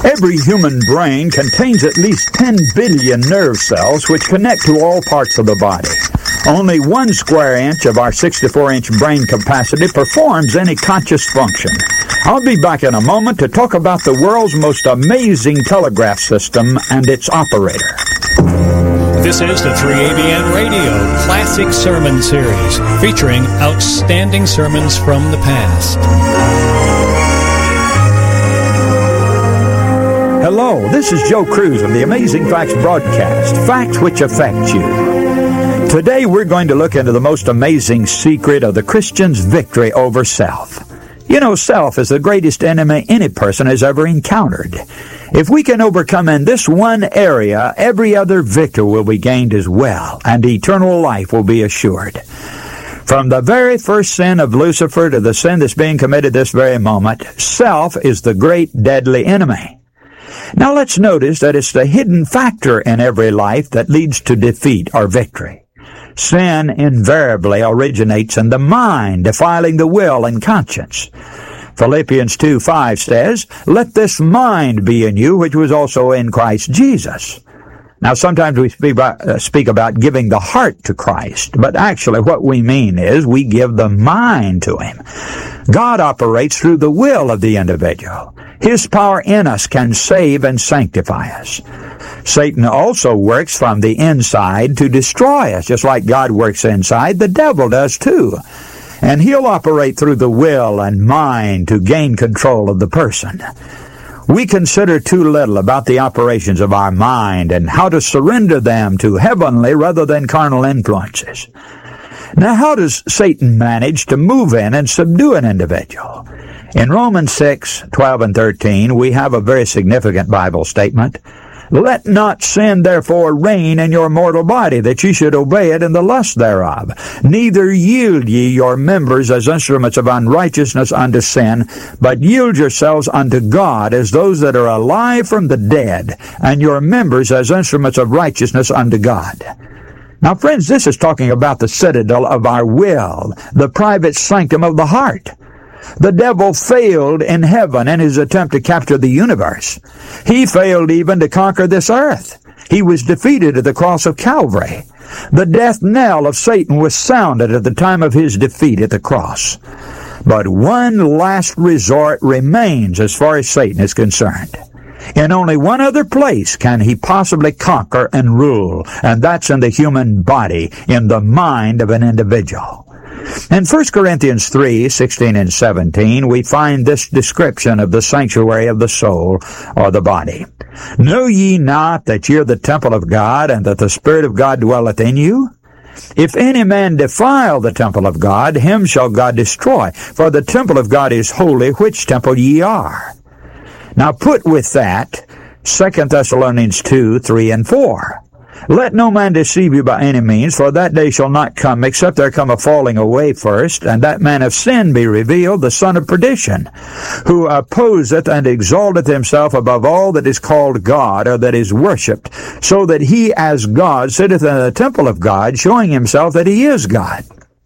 Every human brain contains at least 10 billion nerve cells which connect to all parts of the body. Only 1 square inch of our 64-inch brain capacity performs any conscious function. I'll be back in a moment to talk about the world's most amazing telegraph system and its operator. This is the 3ABN Radio Classic Sermon Series, featuring outstanding sermons from the past. Hello, this is Joe Cruz of the Amazing Facts broadcast, facts which affect you. Today we're going to look into the most amazing secret of the Christian's victory over self. You know, self is the greatest enemy any person has ever encountered. If we can overcome in this one area, every other victory will be gained as well, and eternal life will be assured. From the very first sin of Lucifer to the sin that's being committed this very moment, self is the great deadly enemy. Now let's notice that it's the hidden factor in every life that leads to defeat or victory. Sin invariably originates in the mind, defiling the will and conscience. Philippians 2:5 says, "Let this mind be in you, which was also in Christ Jesus." Now, sometimes we speak about giving the heart to Christ, but actually what we mean is we give the mind to Him. God operates through the will of the individual. His power in us can save and sanctify us. Satan also works from the inside to destroy us. Just like God works inside, the devil does too. And he'll operate through the will and mind to gain control of the person. We consider too little about the operations of our mind and how to surrender them to heavenly rather than carnal influences. Now, how does Satan manage to move in and subdue an individual? In Romans 6:12 and 13, we have a very significant Bible statement. "Let not sin therefore reign in your mortal body, that ye should obey it in the lust thereof. Neither yield ye your members as instruments of unrighteousness unto sin, but yield yourselves unto God as those that are alive from the dead, and your members as instruments of righteousness unto God." Now, friends, this is talking about the citadel of our will, the private sanctum of the heart. The devil failed in heaven in his attempt to capture the universe. He failed even to conquer this earth. He was defeated at the cross of Calvary. The death knell of Satan was sounded at the time of his defeat at the cross. But one last resort remains as far as Satan is concerned. In only one other place can he possibly conquer and rule, and that's in the human body, in the mind of an individual. In 1 Corinthians 3:16 and 17, we find this description of the sanctuary of the soul, or the body. "Know ye not that ye are the temple of God, and that the Spirit of God dwelleth in you? If any man defile the temple of God, him shall God destroy. For the temple of God is holy, which temple ye are." Now put with that 2 Thessalonians 2:3 and 4. "Let no man deceive you by any means, for that day shall not come, except there come a falling away first, and that man of sin be revealed, the son of perdition, who opposeth and exalteth himself above all that is called God, or that is worshipped, so that he as God sitteth in the temple of God, showing himself that he is God."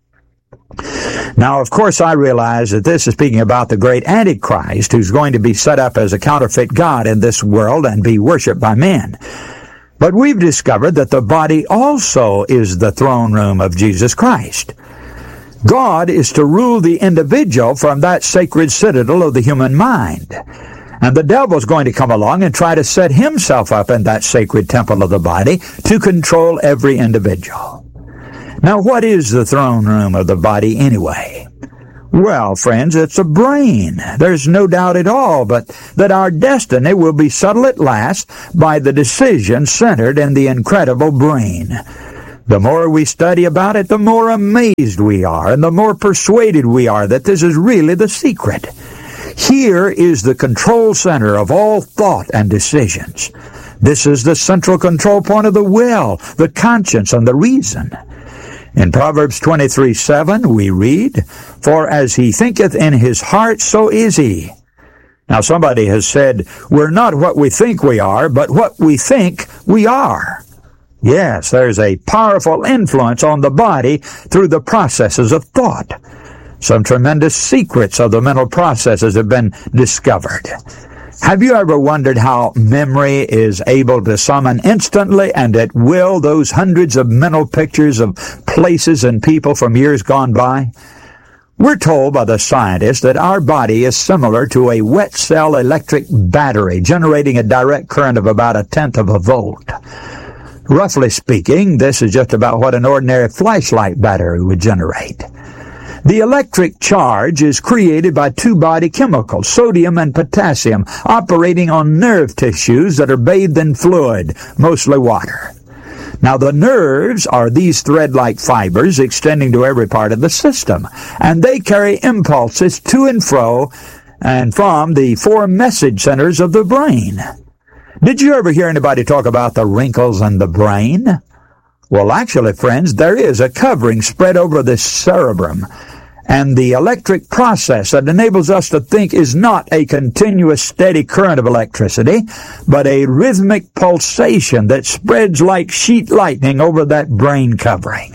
Now, of course, I realize that this is speaking about the great Antichrist, who's going to be set up as a counterfeit God in this world and be worshipped by men. But we've discovered that the body also is the throne room of Jesus Christ. God is to rule the individual from that sacred citadel of the human mind. And the devil's going to come along and try to set himself up in that sacred temple of the body to control every individual. Now, what is the throne room of the body anyway? Well, friends, it's a brain. There's no doubt at all but that our destiny will be settled at last by the decision centered in the incredible brain. The more we study about it, the more amazed we are, and the more persuaded we are that this is really the secret. Here is the control center of all thought and decisions. This is the central control point of the will, the conscience, and the reason. In Proverbs 23:7, we read, "For as he thinketh in his heart, so is he." Now, somebody has said, we're not what we think we are, but what we think we are. Yes, there's a powerful influence on the body through the processes of thought. Some tremendous secrets of the mental processes have been discovered. Have you ever wondered how memory is able to summon instantly and at will those hundreds of mental pictures of places and people from years gone by? We're told by the scientists that our body is similar to a wet cell electric battery, generating a direct current of about 1/10 of a volt. Roughly speaking, this is just about what an ordinary flashlight battery would generate. The electric charge is created by two body chemicals, sodium and potassium, operating on nerve tissues that are bathed in fluid, mostly water. Now, the nerves are these thread-like fibers extending to every part of the system, and they carry impulses to and fro and from the 4 message centers of the brain. Did you ever hear anybody talk about the wrinkles in the brain? Well, actually, friends, there is a covering spread over the cerebrum, and the electric process that enables us to think is not a continuous steady current of electricity, but a rhythmic pulsation that spreads like sheet lightning over that brain covering.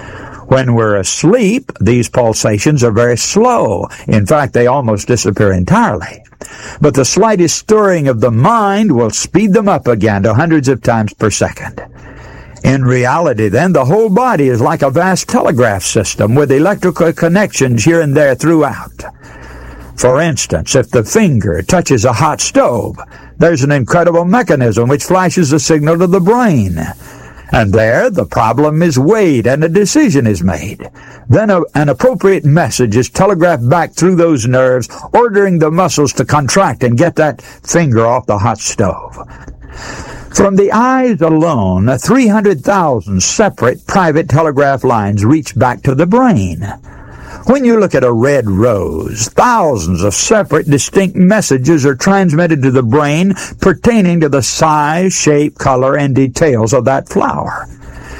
When we're asleep, these pulsations are very slow. In fact, they almost disappear entirely. But the slightest stirring of the mind will speed them up again to hundreds of times per second. In reality, then, the whole body is like a vast telegraph system with electrical connections here and there throughout. For instance, if the finger touches a hot stove, there's an incredible mechanism which flashes a signal to the brain. And there, the problem is weighed and a decision is made. Then an appropriate message is telegraphed back through those nerves, ordering the muscles to contract and get that finger off the hot stove. From the eyes alone, 300,000 separate private telegraph lines reach back to the brain. When you look at a red rose, thousands of separate, distinct messages are transmitted to the brain pertaining to the size, shape, color, and details of that flower.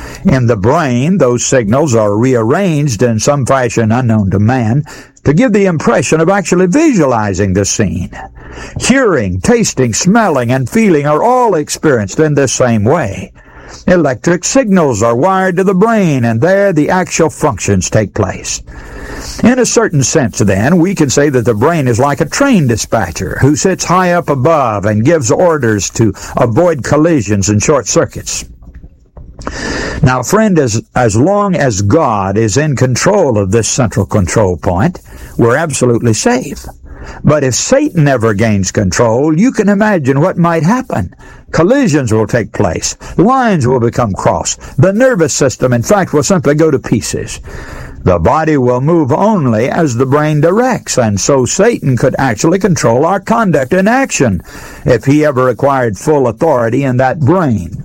In the brain, those signals are rearranged in some fashion unknown to man to give the impression of actually visualizing the scene. Hearing, tasting, smelling, and feeling are all experienced in this same way. Electric signals are wired to the brain, and there the actual functions take place. In a certain sense, then, we can say that the brain is like a train dispatcher who sits high up above and gives orders to avoid collisions and short circuits. Now, friend, as long as God is in control of this central control point, we're absolutely safe. But if Satan ever gains control, you can imagine what might happen. Collisions will take place. Lines will become crossed. The nervous system, in fact, will simply go to pieces. The body will move only as the brain directs, and so Satan could actually control our conduct and action if he ever acquired full authority in that brain.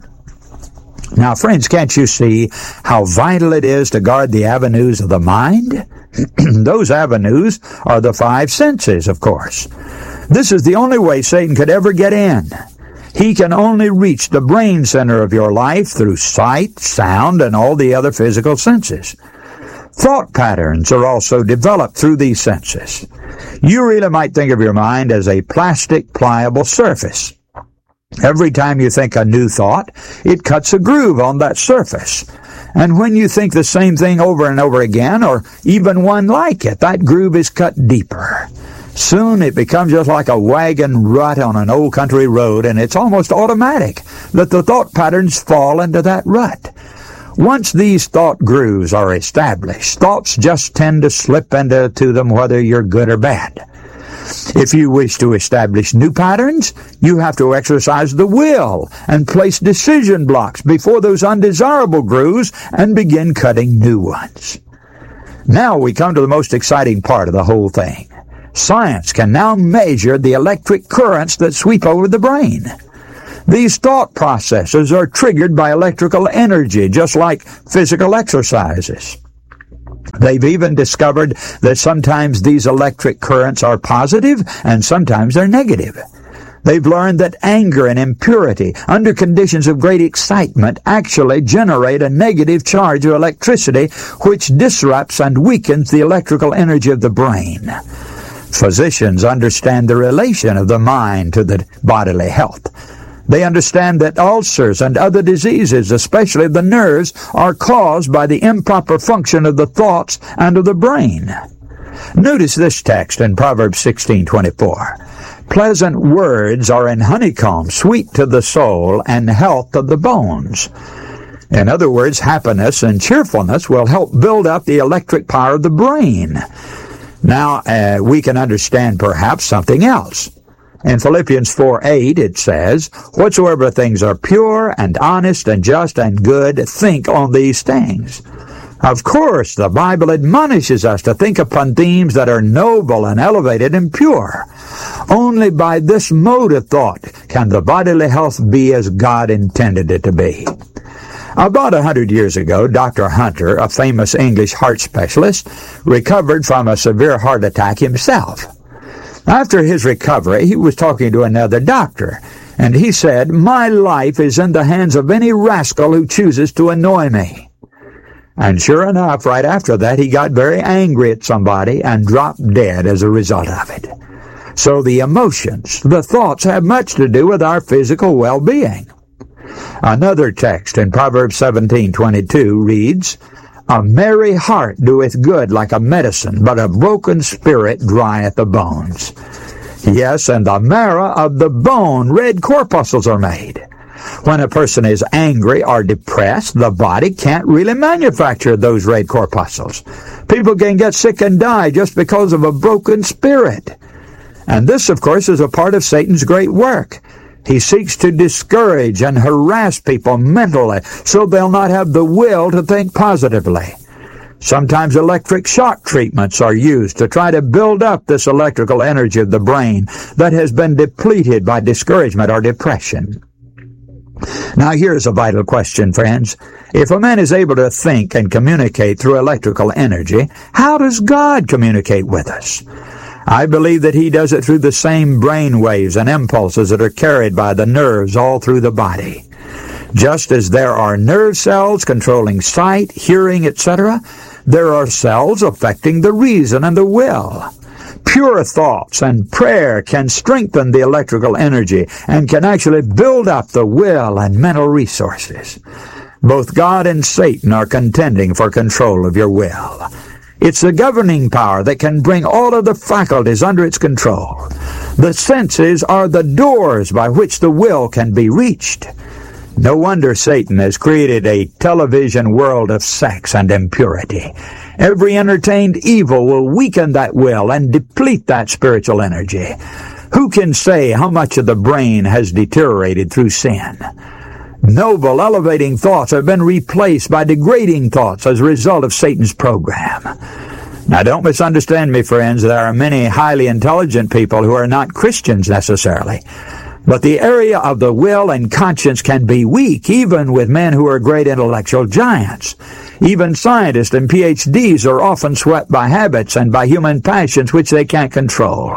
Now, friends, can't you see how vital it is to guard the avenues of the mind? Those avenues are the 5 senses, of course. This is the only way Satan could ever get in. He can only reach the brain center of your life through sight, sound, and all the other physical senses. Thought patterns are also developed through these senses. You really might think of your mind as a plastic, pliable surface. Every time you think a new thought, it cuts a groove on that surface. And when you think the same thing over and over again, or even one like it, that groove is cut deeper. Soon it becomes just like a wagon rut on an old country road, and it's almost automatic that the thought patterns fall into that rut. Once these thought grooves are established, thoughts just tend to slip into them whether you're good or bad. If you wish to establish new patterns, you have to exercise the will and place decision blocks before those undesirable grooves and begin cutting new ones. Now we come to the most exciting part of the whole thing. Science can now measure the electric currents that sweep over the brain. These thought processes are triggered by electrical energy, just like physical exercises. They've even discovered that sometimes these electric currents are positive and sometimes they're negative. They've learned that anger and impurity, under conditions of great excitement, actually generate a negative charge of electricity which disrupts and weakens the electrical energy of the brain. Physicians understand the relation of the mind to the bodily health. They understand that ulcers and other diseases, especially the nerves, are caused by the improper function of the thoughts and of the brain. Notice this text in Proverbs 16:24. pleasant words are an honeycomb, sweet to the soul and health of the bones. In other words, happiness and cheerfulness will help build up the electric power of the brain. Now, we can understand perhaps something else. In Philippians 4:8, it says, "Whatsoever things are pure and honest and just and good, think on these things." Of course, the Bible admonishes us to think upon themes that are noble and elevated and pure. Only by this mode of thought can the bodily health be as God intended it to be. About 100 years ago, Dr. Hunter, a famous English heart specialist, recovered from a severe heart attack himself. After his recovery, he was talking to another doctor, and he said, "My life is in the hands of any rascal who chooses to annoy me." And sure enough, right after that, he got very angry at somebody and dropped dead as a result of it. So the emotions, the thoughts, have much to do with our physical well-being. Another text in Proverbs 17:22 reads, "A merry heart doeth good like a medicine, but a broken spirit drieth the bones." Yes, and the marrow of the bone, red corpuscles are made. When a person is angry or depressed, the body can't really manufacture those red corpuscles. People can get sick and die just because of a broken spirit. And this, of course, is a part of Satan's great work. He seeks to discourage and harass people mentally so they'll not have the will to think positively. Sometimes electric shock treatments are used to try to build up this electrical energy of the brain that has been depleted by discouragement or depression. Now here's a vital question, friends. If a man is able to think and communicate through electrical energy, how does God communicate with us? I believe that he does it through the same brain waves and impulses that are carried by the nerves all through the body. Just as there are nerve cells controlling sight, hearing, etc., there are cells affecting the reason and the will. Pure thoughts and prayer can strengthen the electrical energy and can actually build up the will and mental resources. Both God and Satan are contending for control of your will. It's the governing power that can bring all of the faculties under its control. The senses are the doors by which the will can be reached. No wonder Satan has created a television world of sex and impurity. Every entertained evil will weaken that will and deplete that spiritual energy. Who can say how much of the brain has deteriorated through sin? Noble, elevating thoughts have been replaced by degrading thoughts as a result of Satan's program. Now, don't misunderstand me, friends. There are many highly intelligent people who are not Christians necessarily. But the area of the will and conscience can be weak, even with men who are great intellectual giants. Even scientists and PhDs are often swept by habits and by human passions which they can't control.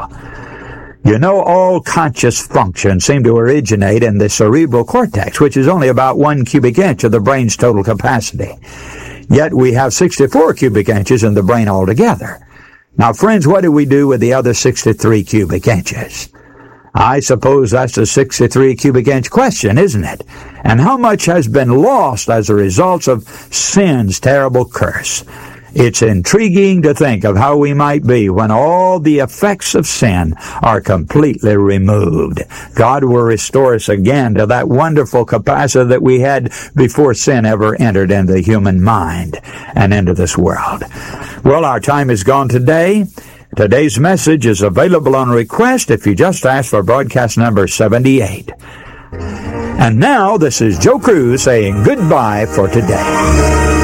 You know, all conscious functions seem to originate in the cerebral cortex, which is only about 1 cubic inch of the brain's total capacity. Yet we have 64 cubic inches in the brain altogether. Now, friends, what do we do with the other 63 cubic inches? I suppose that's the 63 cubic inch question, isn't it? And how much has been lost as a result of sin's terrible curse? It's intriguing to think of how we might be when all the effects of sin are completely removed. God will restore us again to that wonderful capacity that we had before sin ever entered into the human mind and into this world. Well, our time is gone today. Today's message is available on request if you just ask for broadcast number 78. And now, this is Joe Cruz saying goodbye for today.